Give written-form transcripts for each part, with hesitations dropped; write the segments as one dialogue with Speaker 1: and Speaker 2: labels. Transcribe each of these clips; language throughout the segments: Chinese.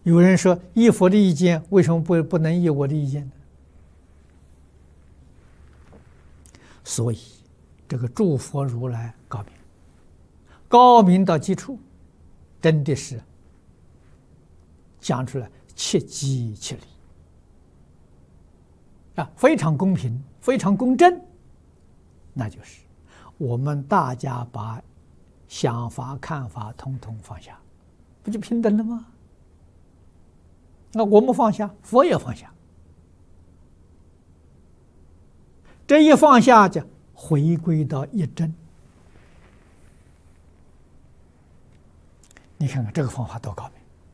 Speaker 1: 有人说依佛的意见，为什么不能依我的意见呢？所以这个诸佛如来高明，高明到极处，真的是讲出来切机切理啊，非常公平，非常公正。那就是我们大家把想法看法统统放下，不就平等了吗？那我们放下，佛也放下，这一放下就回归到一真。你看看这个方法多高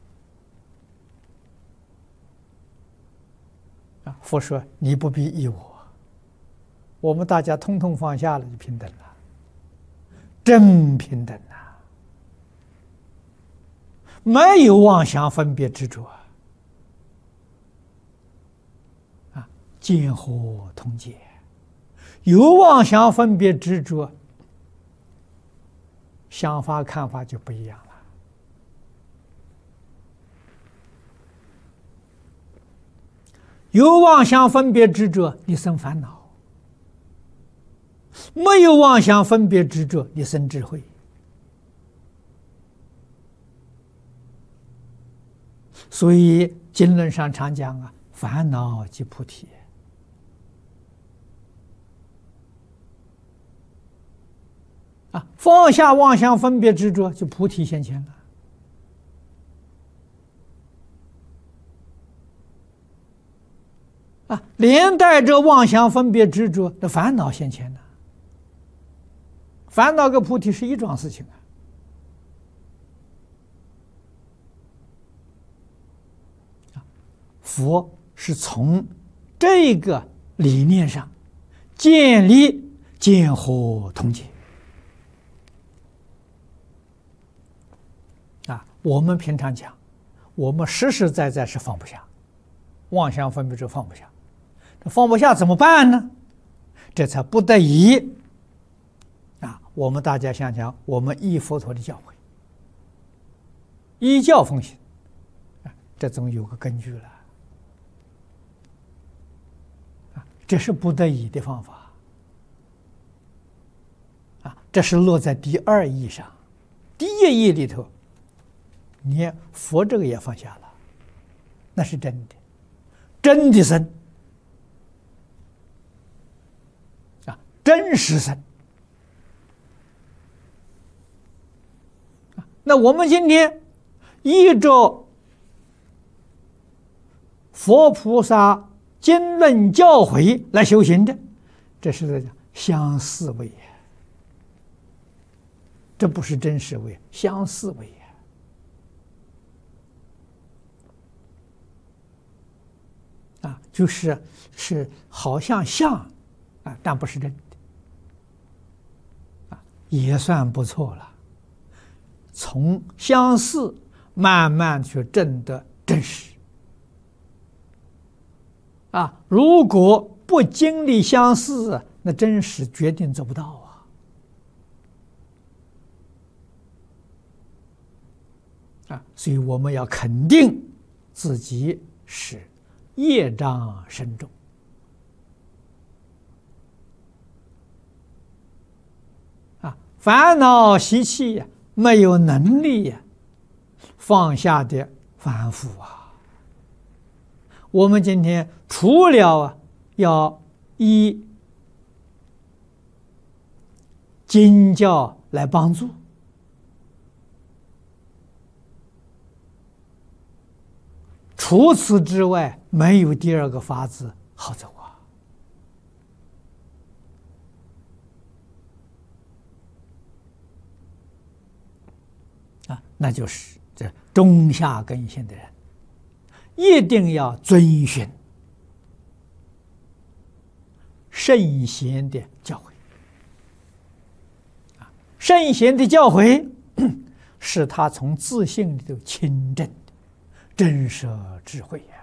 Speaker 1: 明啊！佛说你不必依我，我们大家通通放下了，就平等了，真平等啊！没有妄想分别执着啊，见惑同解。有妄想分别执着，想法看法就不一样了。有妄想分别执着，你生烦恼；没有妄想分别执着，你生智慧。所以经论上常讲啊，烦恼即菩提。啊，放下妄想分别执着，就菩提现前了。啊，连带着妄想分别执着的烦恼现前了。烦恼跟菩提是一桩事情啊。佛是从这个理念上建立见惑同解。我们平常讲，我们实实在在是放不下，妄想分别执放不下，这放不下怎么办呢？这才不得已啊！我们大家想想，我们依佛陀的教诲，依教奉行，这总有个根据了啊！这是不得已的方法啊！这是落在第二义上，第一义里头。连佛这个也放下了，那是真的，真的生啊，真实生啊。那我们今天依着佛菩萨经论教诲来修行的，这是在讲相似位，这不是真实位，相似位。啊，就是好像像啊，但不是真的啊，也算不错了。从相似慢慢去证得真实啊，如果不经历相似，那真实决定做不到啊！所以我们要肯定自己是业障深重啊，烦恼习气没有能力放下的凡夫啊。我们今天除了要依经教来帮助，除此之外，没有第二个法子好走啊！那就是这中下根性的人，一定要遵循圣贤的教诲啊！圣贤的教诲是他从自性里头亲证的真实智慧呀，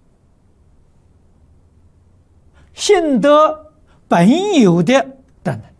Speaker 1: 性德本有的德能